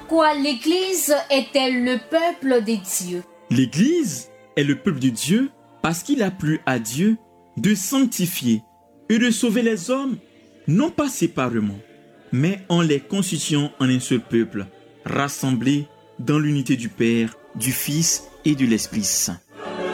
Pourquoi l'Église est-elle le peuple de Dieu? L'Église est le peuple de Dieu parce qu'il a plu à Dieu de sanctifier et de sauver les hommes, non pas séparément, mais en les constituant en un seul peuple, rassemblés dans l'unité du Père, du Fils et de l'Esprit Saint.